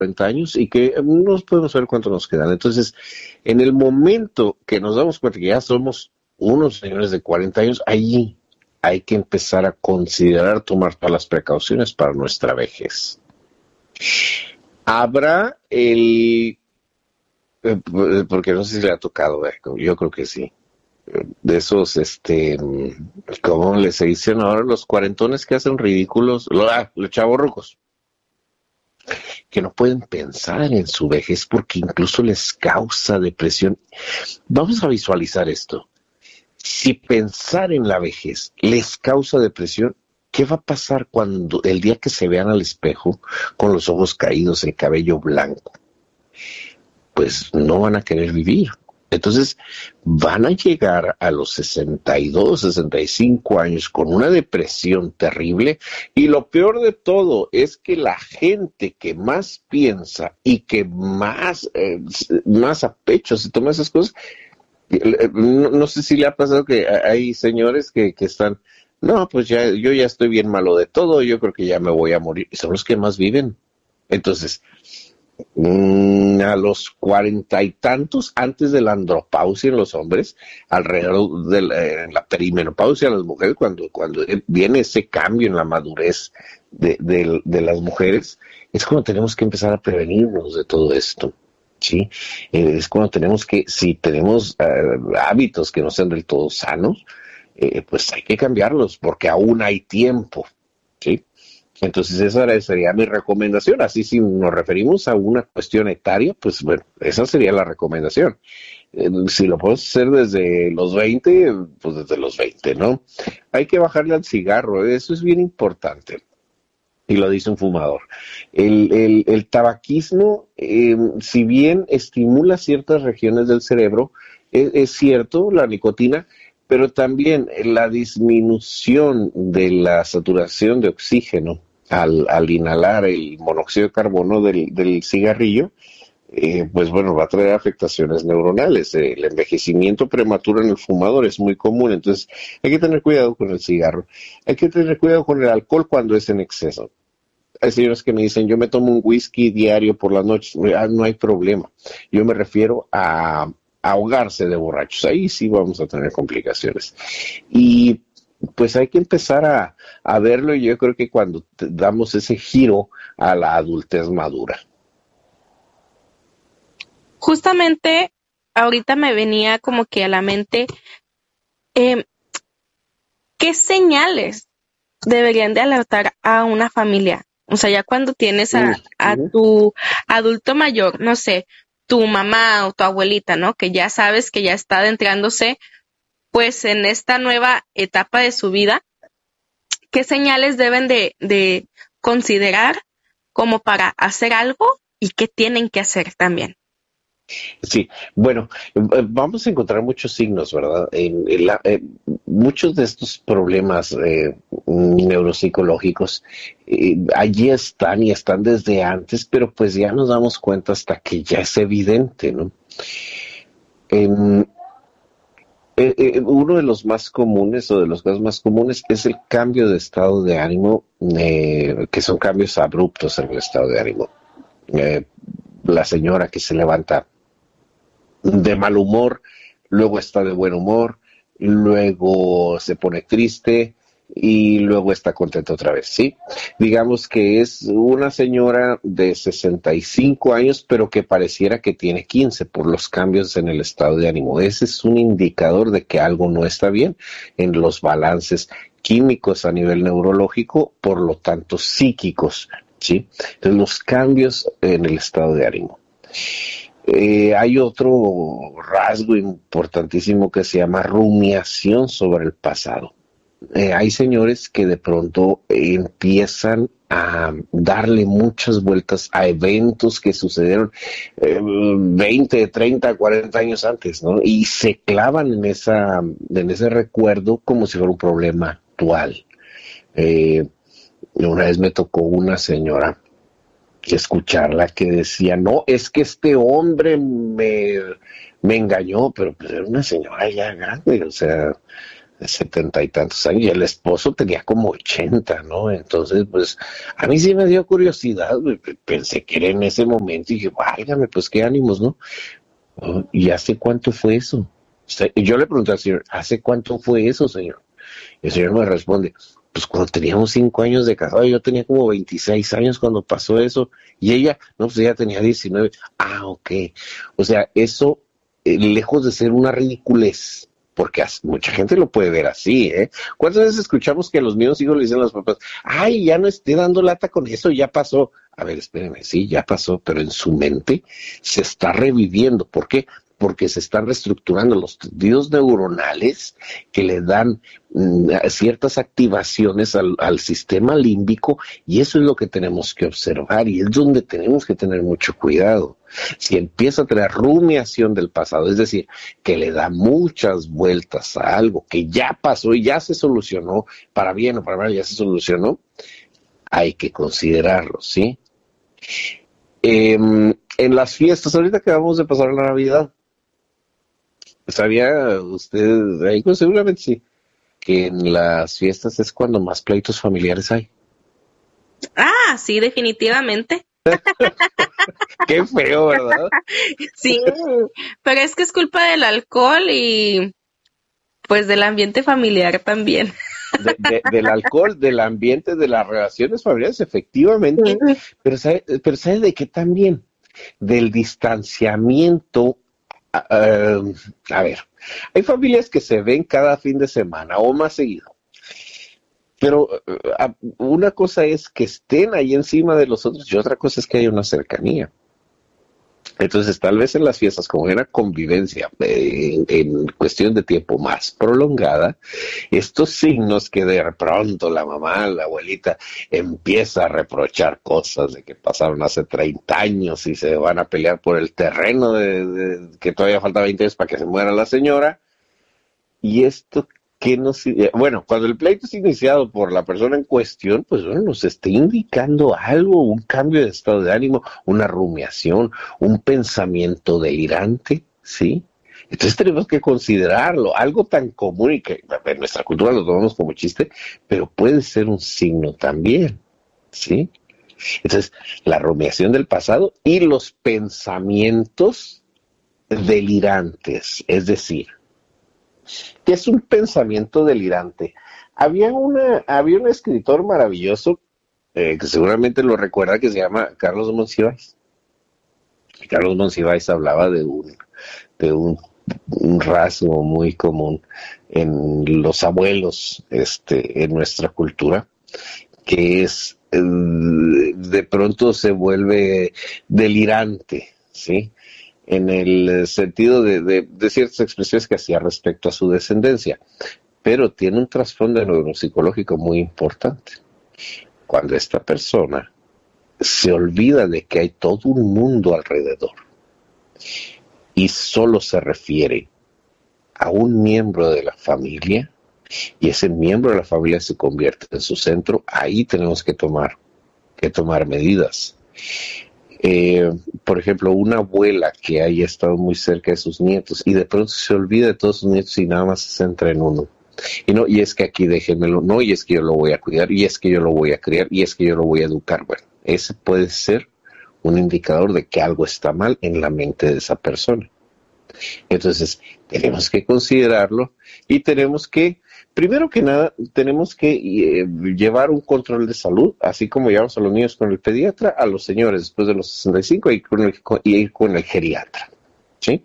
40 años y que no podemos ver cuánto nos quedan. Entonces, en el momento que nos damos cuenta que ya somos unos señores de 40 años, ahí hay que empezar a considerar tomar todas las precauciones para nuestra vejez. Habrá porque no sé si le ha tocado, yo creo que sí, de esos, ¿cómo les dicen ahora? Los cuarentones que hacen ridículos, los chavorrucos, que no pueden pensar en su vejez porque incluso les causa depresión. Vamos a visualizar esto. Si pensar en la vejez les causa depresión, ¿qué va a pasar cuando el día que se vean al espejo con los ojos caídos, el cabello blanco? Pues no van a querer vivir. Entonces van a llegar a los 62, 65 años con una depresión terrible, y lo peor de todo es que la gente que más piensa y que más a pecho se toma esas cosas, no sé si le ha pasado que hay señores que están, no, pues yo ya estoy bien malo de todo, yo creo que ya me voy a morir, y son los que más viven. Entonces, a los 40 y tantos, antes de la andropausia en los hombres, alrededor de la perimenopausia en las mujeres, cuando viene ese cambio en la madurez de las mujeres, es cuando tenemos que empezar a prevenirnos de todo esto. ¿Sí? Es cuando tenemos que, si tenemos hábitos que no sean del todo sanos, pues hay que cambiarlos, porque aún hay tiempo, ¿sí? Entonces esa sería mi recomendación. Así, si nos referimos a una cuestión etaria, pues bueno, esa sería la recomendación. Si lo podemos hacer desde los 20, pues desde los 20, ¿no? Hay que bajarle al cigarro, eso es bien importante. Y lo dice un fumador. El tabaquismo, si bien estimula ciertas regiones del cerebro, es cierto, la nicotina, pero también la disminución de la saturación de oxígeno al inhalar el monóxido de carbono del cigarrillo, pues bueno, va a traer afectaciones neuronales. El envejecimiento prematuro en el fumador es muy común, entonces hay que tener cuidado con el cigarro. Hay que tener cuidado con el alcohol cuando es en exceso. Hay señores que me dicen, yo me tomo un whisky diario por las noches. No hay problema. Yo me refiero a ahogarse de borrachos. Ahí sí vamos a tener complicaciones. Y pues hay que empezar a verlo, y yo creo que cuando damos ese giro a la adultez madura. Justamente ahorita me venía como que a la mente, ¿qué señales deberían de alertar a una familia? O sea, ya cuando tienes a tu adulto mayor, no sé, tu mamá o tu abuelita, ¿no? Que ya sabes que ya está adentrándose, pues, en esta nueva etapa de su vida, ¿qué señales deben de considerar como para hacer algo y qué tienen que hacer también? Sí, bueno, vamos a encontrar muchos signos, ¿verdad? Muchos de estos problemas neuropsicológicos allí están, y están desde antes, pero pues ya nos damos cuenta hasta que ya es evidente, ¿no? Uno de los más comunes, o de los casos más comunes, es el cambio de estado de ánimo, que son cambios abruptos en el estado de ánimo. La señora que se levanta de mal humor, luego está de buen humor, luego se pone triste y luego está contenta otra vez, ¿sí? Digamos que es una señora de 65 años, pero que pareciera que tiene 15 por los cambios en el estado de ánimo. Ese es un indicador de que algo no está bien en los balances químicos a nivel neurológico, por lo tanto psíquicos, ¿sí? Entonces, los cambios en el estado de ánimo. Hay otro rasgo importantísimo que se llama rumiación sobre el pasado. Hay señores que de pronto empiezan a darle muchas vueltas a eventos que sucedieron 20, 30, 40 años antes, ¿no? Y se clavan en ese recuerdo como si fuera un problema actual. Una vez me tocó una señora escucharla que decía, no, es que este hombre me engañó, pero pues era una señora ya grande, o sea, de 70 y tantos años, y el esposo tenía como 80, ¿no? Entonces, pues, a mí sí me dio curiosidad, pensé que era en ese momento, y dije, válgame, pues qué ánimos, ¿no? ¿Y hace cuánto fue eso? O sea, y yo le pregunté al señor, ¿hace cuánto fue eso, señor? Y el señor me responde, pues cuando teníamos 5 años de casado, yo tenía como 26 años cuando pasó eso, y ella, no, pues ella tenía 19. Ah, ok. O sea, eso, lejos de ser una ridiculez, porque mucha gente lo puede ver así, ¿eh? ¿Cuántas veces escuchamos que a los mismos hijos le dicen a los papás, ay, ya no esté dando lata con eso, ya pasó? A ver, espérenme, sí, ya pasó, pero en su mente se está reviviendo. ¿Por qué? Porque se están reestructurando los tejidos neuronales que le dan ciertas activaciones al sistema límbico, y eso es lo que tenemos que observar, y es donde tenemos que tener mucho cuidado. Si empieza a tener rumiación del pasado, es decir, que le da muchas vueltas a algo que ya pasó y ya se solucionó, para bien o para mal ya se solucionó, hay que considerarlo, ¿sí? En las fiestas, ahorita que vamos a pasar la Navidad, ¿sabía usted, ahí pues seguramente sí, que en las fiestas es cuando más pleitos familiares hay? Ah, sí, definitivamente. Qué feo, ¿verdad? Sí, pero es que es culpa del alcohol y pues del ambiente familiar también. Del alcohol, del ambiente, de las relaciones familiares, efectivamente, pero ¿sabe de qué también? Del distanciamiento. A ver, hay familias que se ven cada fin de semana o más seguido, pero una cosa es que estén ahí encima de los otros y otra cosa es que haya una cercanía. Entonces, tal vez en las fiestas, como era convivencia en cuestión de tiempo más prolongada, estos signos que de pronto la mamá, la abuelita, empieza a reprochar cosas de que pasaron hace 30 años y se van a pelear por el terreno de que todavía falta 20 años para que se muera la señora, y esto que nos... Bueno, cuando el pleito es iniciado por la persona en cuestión, pues bueno, nos está indicando algo, un cambio de estado de ánimo, una rumiación, un pensamiento delirante, ¿sí? Entonces tenemos que considerarlo, algo tan común y que en nuestra cultura lo tomamos como chiste, pero puede ser un signo también, ¿sí? Entonces, la rumiación del pasado y los pensamientos delirantes, es decir, ¿qué es un pensamiento delirante? Había un escritor maravilloso, que seguramente lo recuerda, que se llama Carlos Monsiváis. Carlos Monsiváis hablaba de un rasgo muy común en los abuelos, en nuestra cultura, que es de pronto se vuelve delirante, ¿sí? En el sentido de ciertas expresiones que hacía respecto a su descendencia, pero tiene un trasfondo neuropsicológico muy importante. Cuando esta persona se olvida de que hay todo un mundo alrededor y solo se refiere a un miembro de la familia, y ese miembro de la familia se convierte en su centro, ahí tenemos que tomar medidas. Por ejemplo, una abuela que haya estado muy cerca de sus nietos y de pronto se olvida de todos sus nietos y nada más se centra en uno. Y es que aquí déjenmelo, no, y es que yo lo voy a cuidar, y es que yo lo voy a criar, y es que yo lo voy a educar. Bueno, ese puede ser un indicador de que algo está mal en la mente de esa persona. Entonces, tenemos que considerarlo y tenemos que, primero que nada, tenemos que llevar un control de salud, así como llevamos a los niños con el pediatra, a los señores después de los 65 y ir con el geriatra, ¿sí?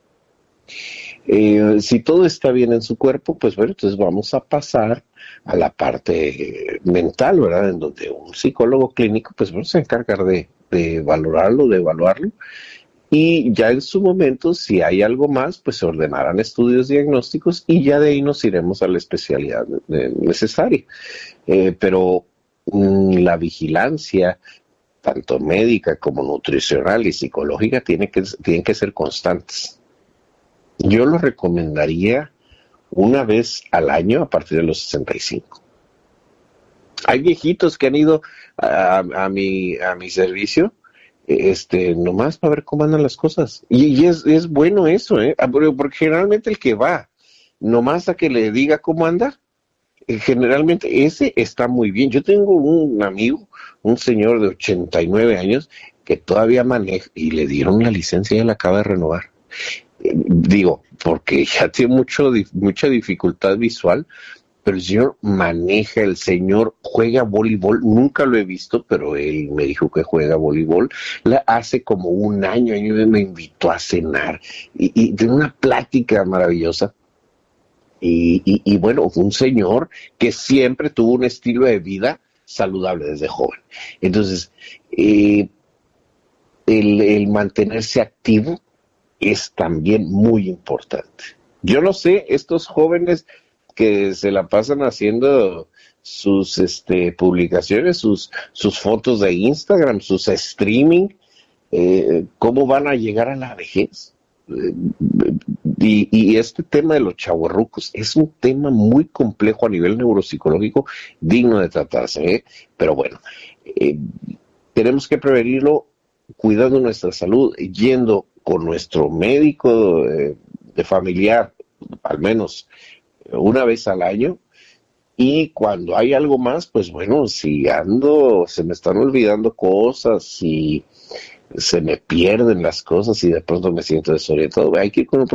Si todo está bien en su cuerpo, pues bueno, entonces vamos a pasar a la parte mental, ¿verdad? En donde un psicólogo clínico, pues bueno, se encargar de valorarlo, de evaluarlo, y ya en su momento, si hay algo más, pues se ordenarán estudios diagnósticos y ya de ahí nos iremos a la especialidad necesaria. Pero la vigilancia, tanto médica como nutricional y psicológica, tienen que ser constantes. Yo lo recomendaría una vez al año a partir de los 65. Hay viejitos que han ido a mi servicio, nomás para ver cómo andan las cosas. Y es bueno eso, porque generalmente el que va nomás a que le diga cómo anda. Generalmente ese está muy bien. Yo tengo un amigo, un señor de 89 años, que todavía maneja y le dieron la licencia y él la acaba de renovar. Digo, porque ya tiene mucha dificultad visual, pero el señor maneja, el señor juega voleibol, nunca lo he visto, pero él me dijo que juega voleibol. Hace como un año me invitó a cenar y de una plática maravillosa. Y bueno, fue un señor que siempre tuvo un estilo de vida saludable desde joven. Entonces, el mantenerse activo es también muy importante. Yo no sé, estos jóvenes que se la pasan haciendo sus publicaciones, sus fotos de Instagram, sus streaming, ¿cómo van a llegar a la vejez? Y este tema de los chavorrucos es un tema muy complejo a nivel neuropsicológico, digno de tratarse, ¿eh? Pero bueno, tenemos que prevenirlo cuidando nuestra salud, yendo con nuestro médico de familiar, al menos una vez al año, y cuando hay algo más, pues bueno, si se me están olvidando cosas, si se me pierden las cosas y de pronto me siento desorientado, hay que ir con un